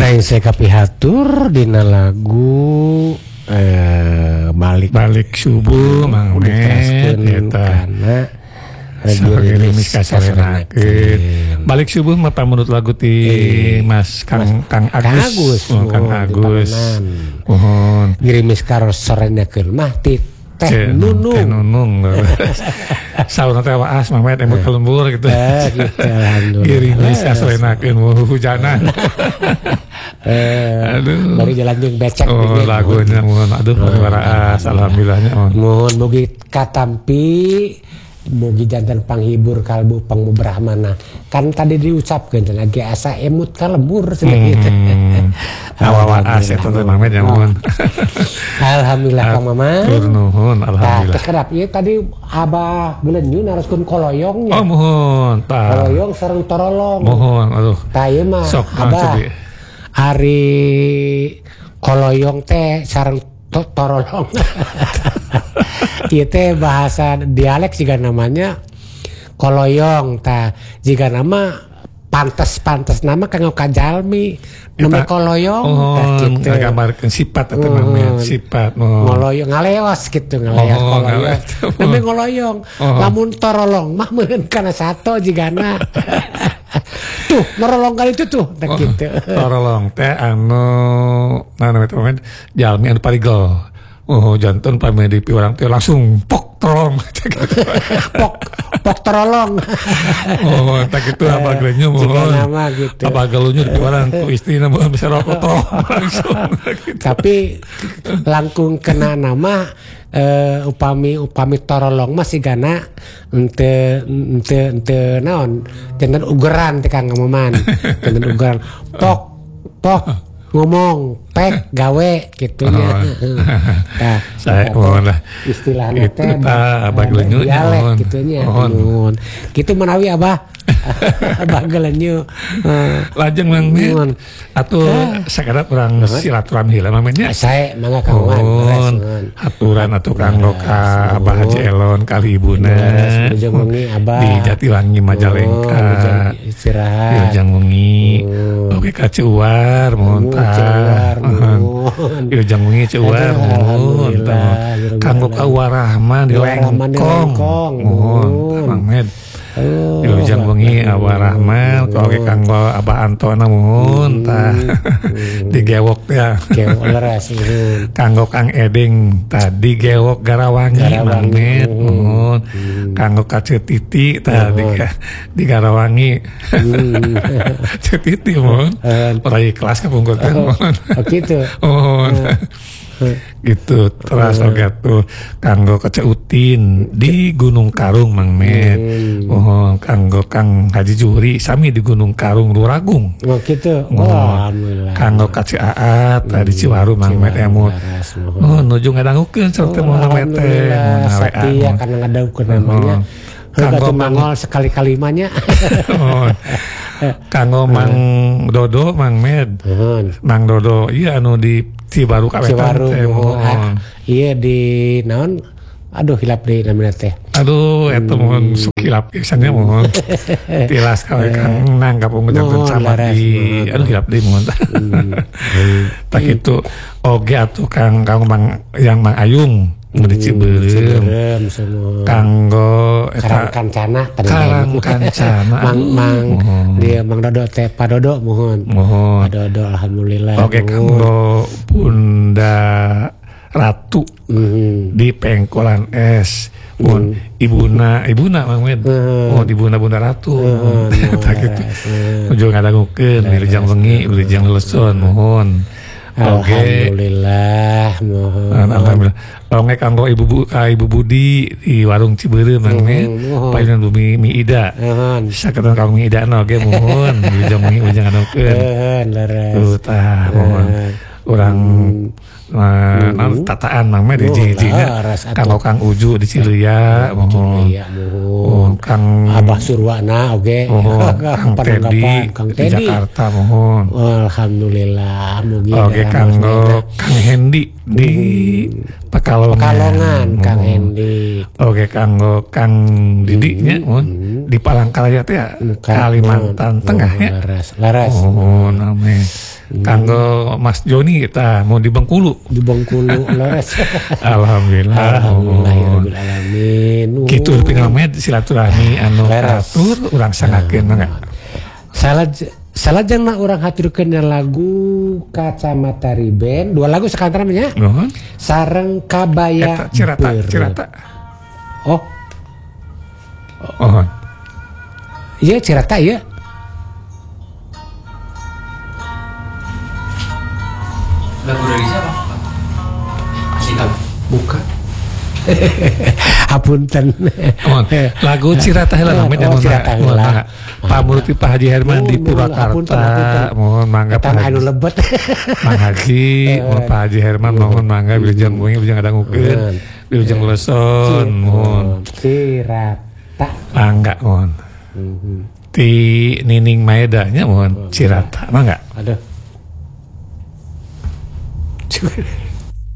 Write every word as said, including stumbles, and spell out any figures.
Aing saya kapihatur dina lagu eh, balik balik subuh Mang Med eta gerimis kasarenakeun balik subuh mah menurut lagu ti e, Mas Kang Kang Agus Kang Agus, oh, Kang Agus mohon gerimis kasarenakeun mah ti teh nunung teh nunung sauna teh waas Mang Med embut kalembur gitu gerimis kasarenakeun hujanan aduh baru jalan jeung becek oh lagunya mohon aduh waraas alhamdulillahnya mohon mugi katampi mugi jantan panghibur kalbu pangmubrahmana kan tadi diucapkeun lagi asa emut kalembur cenah kitu awawaas eta teh Mang Med ya mohon alhamdulillah Kang Mama tur nuhun alhamdulillah tah kerap ieu tadi Abah Glenyu naroskeun koloyongnya oh mohon tah koloyong sareng torolong mohon aduh tah ieu mah Abah hari koloyong teh sareng to- torolong ieu teh bahasa dialek juga namanya koloyong tah jika nama pantes-pantes nama kanggo kajalmi nama koloyong oh, tah kitu ngagambarkeun sifat atau namanya sifat oh. ngoloyong ngaleos gitu ngaleos oh, koloyong namanya ngoloyong oh. Lamun torolong mah meureun kana sato jigana tuh norolong kali itu tuh tak oh, gitu torolong teh anu nah namanya teman jalmi anu parigel oh jantan pameh di orang teh langsung pok torolong pok pok torolong oh tak itu Abah Glenyu mohon nama gitu Abah Glenyu di orang tuh istrina mau bisa rokok torolong langsung gitu. Tapi langkung kena nama uh, upami upami torolong masih gana ente ente ente naon jantan ugeran teh Kang Maman jantan ugeran pok pok ngomong pek gawe gitunya oh. Nah, saya mohon lah istilahnya teh Abah Glenyu dialek gitunya mohon gitu menawi Abah Abah Glenyu lajeng Mang Med atuh sakadat urang silaturahmi lah mamanya saya mangga kawan mohon aturan atuh kanggo ka Abah Haji Elon kali ibuna di Jatiwangi Majalengka istirahat Wilujeng wengi oge ka Ceuar mohon tah Wilujeng wengi Ceuar mohon tah kanggo ka Warahman di Lengkong mohon Mang Med Wilujeng wengi Abah Rahman oge kanggo Abah Antona mohon tah digewok teh kanggo Kang Eding tadi gewok Garawangi Mang Med mohon kanggo ka Cetiti tah di Garawangi Cetiti mohon ora ikhlas ka pungkur teh mohon gitu mohon gitu terus oge tuh kanggo Keceutin di Gunung Karung Mang Med oh kanggo Kang Haji Juhri sami di Gunung Karung Luragung oh gitu oh, alhamdulillah kanggo ka Ciaat hmm, di Ciwaru Mang Med emut oh nuju ngadangukeun sareng teh moal Mang Med teh moal satia kana ngadangukeun namanya kanggo mangol sekali-kalimanya oh kanggo Mang Dodo Mang Med Mang Dodo iya anu di Cibaru kawetan teh mohon iya di naon aduh hilap deui namanya teh aduh eta mohon sukilap pisannya mohon tilas kawe Kang Nang kapung janten sama di aduh hilap deui mohon tak kitu oge atuh Kang Kang Mang yang Mang Ayung di Ciberem kanggo Karang Kancana Karang Kancana Mang Mang dia Mang Dodo teh Pak Dodo mohon mohon Pak Dodo alhamdulillah oke kanggo Bunda Ratu mm-hmm. di Pengkolan Es mohon mm-hmm. ibuna ibuna Mang Med mm-hmm. oh ibuna Bunda Ratu mm-hmm. tak gitu ujung ngadangukeun wilujeng wengi wilujeng leuson mohon alhamdulillah mohon alhamdulillah oge kanggo ibu bu ka Ibu Budi di warung Ciberem Mang Med paeun bumi mi Ida saketon kanggo mi Ida oge mohon wilujeng wengi wilujeng ngadangukeun tuh tah mohon urang Uh, tataan Mang Med di jijinya kanggo Kang Uju di Cilia mohon oh, Kang Abah Surwana oge oh, Kang Tedi di Jakarta mohon alhamdulillah mugi oge kanggo Kang Hendi di Pekalongan Pekalongan Kang Hendi oge kanggo Kang Didi nya mohon di Palangkaraya teh Kalimantan Tengah ya laras laras mohon amin Kanggo Mas Joni kita mau di Bengkulu. Di Bengkulu lores. Alhamdulillah. Alhamdulillahirabbil alamin. Kitu pingamed silaturahmi anu atur urang sangakeun mangga. Salah salah jangan orang haturkeun lagu Kacamata Riben, dua lagu sakantar nya. Nuhun. Sareng Kabaya. Eta Cirata, Cirata. Oh. Oh. Iya Cirata ya. Lagu dari siapa? Asik. Bukan. Apunten. Oh, lagu Cirata heula namanya oh, Cirata heula. Pamuruti Pak Haji Herman di Purwakarta. Mohon mangga Pak Haji. Anu lebet. Mang Haji, mohon Pak Haji Herman mohon mangga wilujeng wengi wilujeng ngadangukeun. Wilujeng leson mohon. Cirata. Mangga mohon. Ti Nining Maeda nya mohon Cirata. Mangga. Aduh.